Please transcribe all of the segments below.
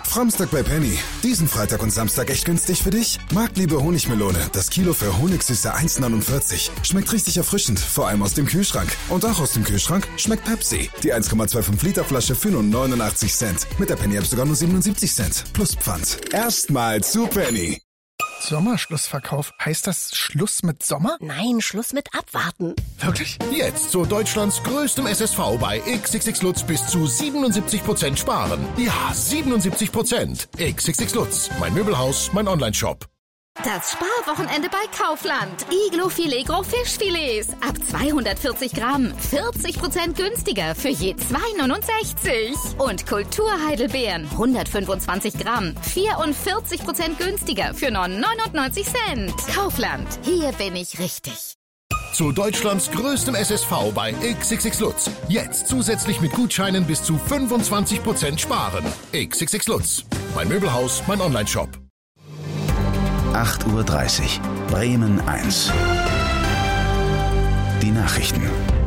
Framstag bei Penny. Diesen Freitag und Samstag echt günstig für dich? Marktliebe Honigmelone. Das Kilo für Honigsüße 1,49. Schmeckt richtig erfrischend, vor allem aus dem Kühlschrank. Und auch aus dem Kühlschrank schmeckt Pepsi. Die 1,25 Liter Flasche für nur 89 Cent. Mit der Penny-App sogar nur 77 Cent. Plus Pfand. Erstmal zu Penny. Sommerschlussverkauf. Heißt das Schluss mit Sommer? Nein, Schluss mit Abwarten. Wirklich? Jetzt zu Deutschlands größtem SSV bei XXX Lutz bis zu 77% sparen. Ja, 77%. XXX Lutz. Mein Möbelhaus, mein Onlineshop. Das Sparwochenende bei Kaufland. Iglo-Filet Gros Fischfilets. Ab 240 Gramm. 40% günstiger für je 2,69. Und Kulturheidelbeeren. 125 Gramm. 44% günstiger für nur 99 Cent. Kaufland. Hier bin ich richtig. Zu Deutschlands größtem SSV bei XXX Lutz. Jetzt zusätzlich mit Gutscheinen bis zu 25% sparen. XXX Lutz. Mein Möbelhaus, mein Onlineshop. 8:30 Uhr. Bremen 1. Die Nachrichten.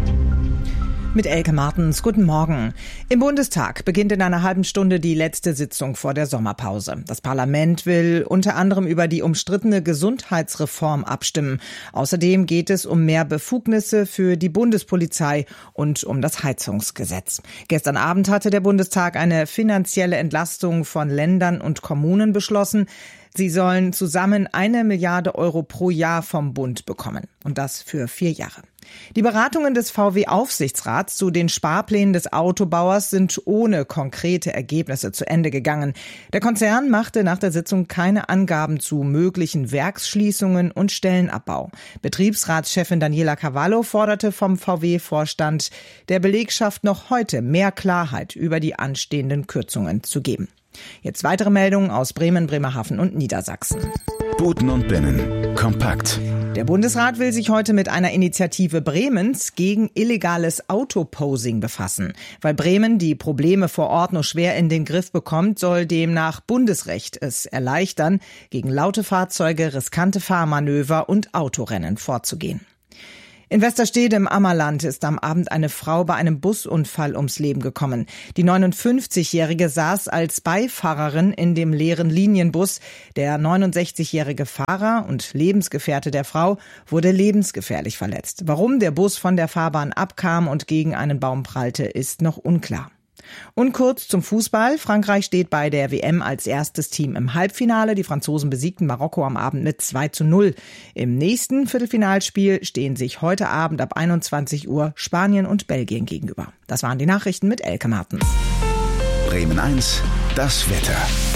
Mit Elke Martens, guten Morgen. Im Bundestag beginnt in einer halben Stunde die letzte Sitzung vor der Sommerpause. Das Parlament will unter anderem über die umstrittene Gesundheitsreform abstimmen. Außerdem geht es um mehr Befugnisse für die Bundespolizei und um das Heizungsgesetz. Gestern Abend hatte der Bundestag eine finanzielle Entlastung von Ländern und Kommunen beschlossen. Sie sollen zusammen 1 Milliarde Euro pro Jahr vom Bund bekommen. Und das für 4 Jahre. Die Beratungen des VW-Aufsichtsrats zu den Sparplänen des Autobauers sind ohne konkrete Ergebnisse zu Ende gegangen. Der Konzern machte nach der Sitzung keine Angaben zu möglichen Werksschließungen und Stellenabbau. Betriebsratschefin Daniela Cavallo forderte vom VW-Vorstand, der Belegschaft noch heute mehr Klarheit über die anstehenden Kürzungen zu geben. Jetzt weitere Meldungen aus Bremen, Bremerhaven und Niedersachsen. Buten und Binnen. Kompakt. Der Bundesrat will sich heute mit einer Initiative Bremens gegen illegales Autoposing befassen. Weil Bremen die Probleme vor Ort nur schwer in den Griff bekommt, soll demnach Bundesrecht es erleichtern, gegen laute Fahrzeuge, riskante Fahrmanöver und Autorennen vorzugehen. In Westerstede im Ammerland ist am Abend eine Frau bei einem Busunfall ums Leben gekommen. Die 59-Jährige saß als Beifahrerin in dem leeren Linienbus. Der 69-jährige Fahrer und Lebensgefährte der Frau wurde lebensgefährlich verletzt. Warum der Bus von der Fahrbahn abkam und gegen einen Baum prallte, ist noch unklar. Und kurz zum Fußball. Frankreich steht bei der WM als erstes Team im Halbfinale. Die Franzosen besiegten Marokko am Abend mit 2:0. Im nächsten Viertelfinalspiel stehen sich heute Abend ab 21 Uhr Spanien und Belgien gegenüber. Das waren die Nachrichten mit Elke Martens. Bremen 1. Das Wetter.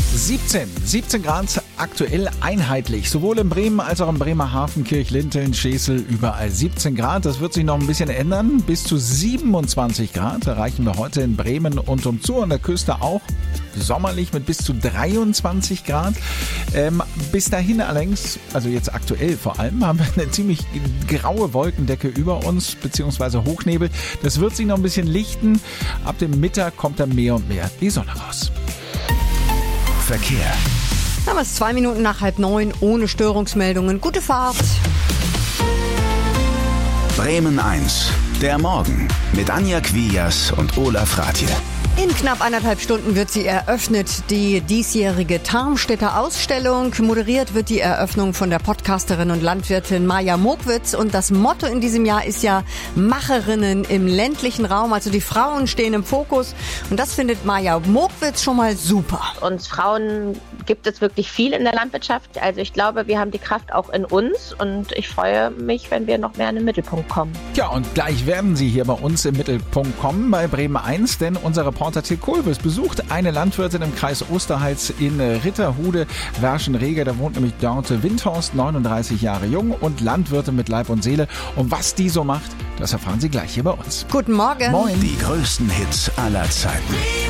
17 Grad, aktuell einheitlich. Sowohl in Bremen als auch in Bremerhaven, Kirchlinteln, Schesel, überall 17 Grad. Das wird sich noch ein bisschen ändern. Bis zu 27 Grad erreichen wir heute in Bremen und umzu an der Küste auch. Sommerlich mit bis zu 23 Grad. Bis dahin allerdings, also jetzt aktuell vor allem, haben wir eine ziemlich graue Wolkendecke über uns, beziehungsweise Hochnebel. Das wird sich noch ein bisschen lichten. Ab dem Mittag kommt dann mehr und mehr die Sonne raus. Verkehr. Aber es ist 2 Minuten nach 8:30, ohne Störungsmeldungen. Gute Fahrt. Bremen 1. Der Morgen mit Anja Quias und Olaf Rathje. In knapp 1,5 Stunden wird sie eröffnet, die diesjährige Tarmstädter Ausstellung. Moderiert wird die Eröffnung von der Podcasterin und Landwirtin Maja Mokwitz. Und das Motto in diesem Jahr ist ja Macherinnen im ländlichen Raum. Also die Frauen stehen im Fokus. Und das findet Maja Mokwitz schon mal super. Uns Frauen gibt es wirklich viel in der Landwirtschaft. Also ich glaube, wir haben die Kraft auch in uns. Und ich freue mich, wenn wir noch mehr in den Mittelpunkt kommen. Ja, und gleich werden Sie hier bei uns im Mittelpunkt kommen bei Bremen 1, denn unser Reporter Till Kulbis besucht eine Landwirtin im Kreis Osterhals in Ritterhude, Werschenrege. Da wohnt nämlich Dörte Windhorst, 39 Jahre jung und Landwirtin mit Leib und Seele. Und was die so macht, das erfahren Sie gleich hier bei uns. Guten Morgen. Moin. Die größten Hits aller Zeiten.